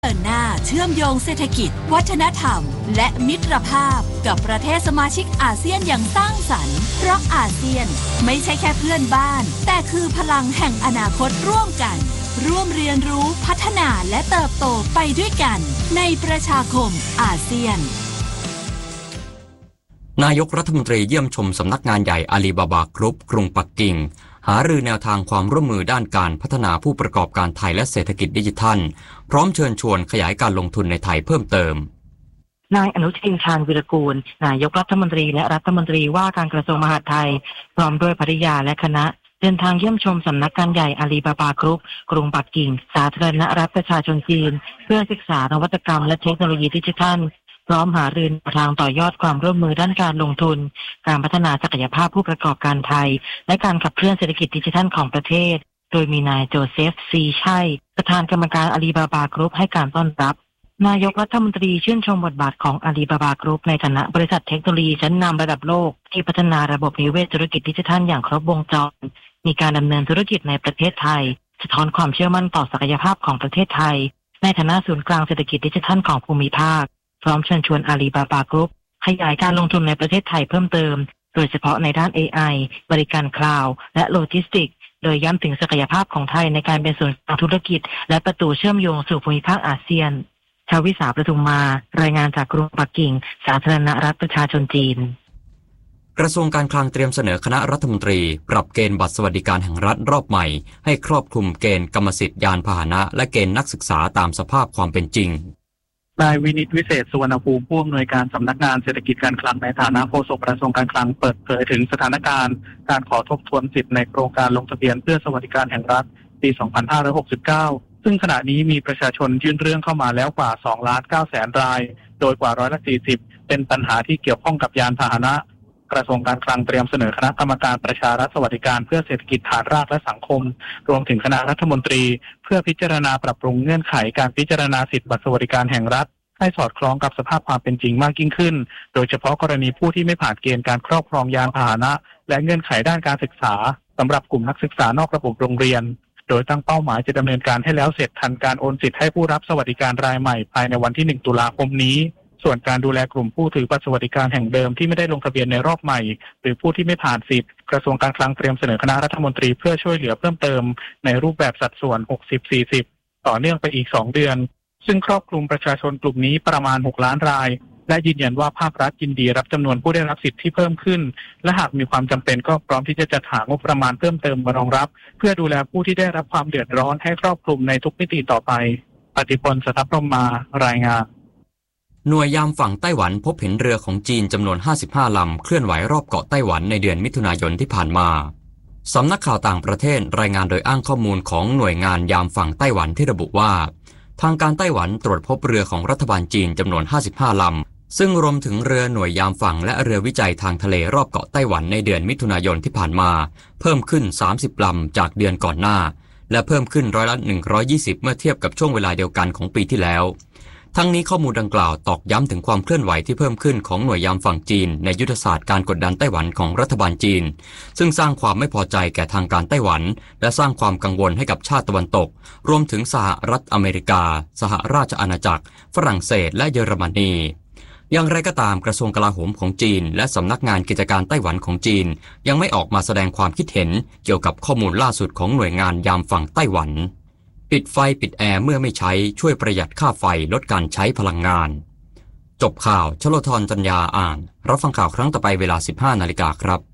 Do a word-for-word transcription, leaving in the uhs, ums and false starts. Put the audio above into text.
เดินหน้าเชื่อมโยงเศรษฐกิจวัฒนธรรมและมิตรภาพกับประเทศสมาชิกอาเซียนอย่างสร้างสรรค์เพราะอาเซียนไม่ใช่แค่เพื่อนบ้านแต่คือพลังแห่งอนาคตร่วมกันร่วมเรียนรู้พัฒนาและเติบโตไปด้วยกันในประชาคมอาเซียนนายกรัฐมนตรีเยี่ยมชมสำนักงานใหญ่อาลีบาบากรุ๊ปกรุงปักกิ่งหารือแนวทางความร่วมมือด้านการพัฒนาผู้ประกอบการไทยและเศรษฐกิจดิจิทัลพร้อมเชิญชวนขยายการลงทุนในไทยเพิ่มเติมนายอนุทินชาญวิรากูลนายกรัฐมนตรีและรัฐมนตรีว่าการกระทรวงมหาดไทยพร้อมด้วยภริยาและคณะเดินทางเยี่ยมชมสำนักงานใหญ่อาลีบาบากรุ๊ปกรุงปักกิ่งสาธารณรัฐประชาชนจีนเพื่อศึกษานวัตกรรมและเทคโนโลยีดิจิทัลพร้อมหารือทางต่อยอดความร่วมมือด้านการลงทุนการพัฒนาศักยภาพผู้ประกอบการไทยและการขับเคลื่อนเศรษฐกิจดิจิทัลของประเทศโดยมีนายโจเซฟซีชัยประธานกรรมการอาลีบาบากรุ๊ปให้การต้อนรับนายกรัฐมนตรีชื่นชมบทบาทของอาลีบาบากรุ๊ปในฐานะบริษัทเทคโนโลยีชั้นนำระดับโลกที่พัฒนาระบบนิเวศธุรกิจดิจิทัลอย่างครบวงจรมีการดำเนินธุรกิจในประเทศไทยสะท้อนความเชื่อมั่นต่อศักยภาพของประเทศไทยในฐานะศูนย์กลางเศรษฐกิจดิจิทัลของภูมิภาคพร้อมเชิญชวนอาลีบาบากรุ๊ปขยายการลงทุนในประเทศไทยเพิ่มเติมโดยเฉพาะในด้าน เอ ไอ บริการคลาวด์และโลจิสติกส์โดยย้ำถึงศักยภาพของไทยในการเป็นศูนย์กลางธุรกิจและประตูเชื่อมโยงสู่ภูมิภาคอาเซียนชวิสาประทุมมารายงานจากกรุงปักกิ่งสาธารณรัฐประชาชนจีนกระทรวงการคลังเตรียมเสนอคณะรัฐมนตรีปรับเกณฑ์บัตรสวัสดิการแห่งรัฐรอบใหม่ให้ครอบคลุมเกณฑ์กรรมสิทธิ์ยานพาหนะและเกณฑ์นักศึกษาตามสภาพความเป็นจริงนายวินิตวิเศษสุวรรณภูมิผู้อำนวยการสำนักงานเศรษฐกิจการคลังในฐานะโฆษกกระทรวงการคลังเปิดเผยถึงสถานการณ์การขอทบทวนสิทธิ์ในโครงการลงทะเบียนเพื่อสวัสดิการแห่งรัฐปี สองพันห้าร้อยหกสิบเก้า ซึ่งขณะนี้มีประชาชนยื่นเรื่องเข้ามาแล้วกว่า สองล้านเก้าแสน รายโดยกว่าร้อยละสี่สิบเป็นปัญหาที่เกี่ยวข้องกับยานพาหนะกระทรวงการคลังเตรียมเสนอคณะกรรมการประชารัฐสวัสดิการเพื่อเศรษฐกิจฐานรากและสังคมรวมถึงคณะรัฐมนตรีเพื่อพิจารณาปรับปรุงเงื่อนไขการพิจารณาสิทธิบัตรสวัสดิการแห่งรัฐให้สอดคล้องกับสภาพความเป็นจริงมากยิ่งขึ้นโดยเฉพาะกรณีผู้ที่ไม่ผ่านเกณฑ์การครอบครองยานพาหนะและเงื่อนไขด้านการศึกษาสำหรับกลุ่มนักศึกษานอกระบบโรงเรียนโดยตั้งเป้าหมายจะดำเนินการให้แล้วเสร็จทันการโอนสิทธิ์ให้ผู้รับสวัสดิการรายใหม่ภายในวันที่หนึ่งตุลาคมนี้ส่วนการดูแลกลุ่มผู้ถือบัตรสวัสดิการแห่งเดิมที่ไม่ได้ลงทะเบียนในรอบใหม่หรือผู้ที่ไม่ผ่านสิทธิ์กระทรวงการคลังเตรียมเสนอคณะรัฐมนตรีเพื่อช่วยเหลือเพิ่มเติมในรูปแบบสัดส่วน หกสิบ สี่สิบ ต่อเนื่องไปอีกสองเดือนซึ่งครอบคลุมประชาชนกลุ่มนี้ประมาณหกล้านรายและยืนยันว่าภาครัฐยินดีรับจำนวนผู้ได้รับสิทธิที่เพิ่มขึ้นและหากมีความจำเป็นก็พร้อมที่จะจัดหางบประมาณเพิ่มเติมมารองรับเพื่อดูแลผู้ที่ได้รับความเดือดร้อนให้ครอบคลุมในทุกมิติต่อไปปฏิพล สทัพพรหมารายงานหน่วยยามฝั่งไต้หวันพบเห็นเรือของจีนจำนวนห้าสิบห้าลำเคลื่อนไหวรอบเกาะไต้หวันในเดือนมิถุนายนที่ผ่านมาสำนักข่าวต่างประเทศรายงานโดยอ้างข้อมูลของหน่วยงานยามฝั่งไต้หวันที่ระบุว่าทางการไต้หวันตรวจพบเรือของรัฐบาลจีนจำนวนห้าสิบห้าลำซึ่งรวมถึงเรือหน่วยยามฝั่งและเรือวิจัยทางทะเลรอบเกาะไต้หวันในเดือนมิถุนายนที่ผ่านมาเพิ่มขึ้นสามสิบลำจากเดือนก่อนหน้าและเพิ่มขึ้นร้อยละหนึ่งร้อยยี่สิบเมื่อเทียบกับช่วงเวลาเดียวกันของปีที่แล้วทั้งนี้ข้อมูลดังกล่าวตอกย้ำถึงความเคลื่อนไหวที่เพิ่มขึ้นของหน่วยยามฝั่งจีนในยุทธศาสตร์การกดดันไต้หวันของรัฐบาลจีนซึ่งสร้างความไม่พอใจแก่ทางการไต้หวันและสร้างความกังวลให้กับชาติตะวันตกรวมถึงสหรัฐอเมริกาสหราชอาณาจักรฝรั่งเศสและเยอรมนีอย่างไรก็ตามกระทรวงกลาโหมของจีนและสำนักงานกิจการไต้หวันของจีนยังไม่ออกมาแสดงความคิดเห็นเกี่ยวกับข้อมูลล่าสุดของหน่วยงานยามฝั่งไต้หวันปิดไฟปิดแอร์เมื่อไม่ใช้ช่วยประหยัดค่าไฟลดการใช้พลังงานจบข่าวชโลธรจัญญาอ่านรับฟังข่าวครั้งต่อไปเวลา สิบห้านาฬิกาครับ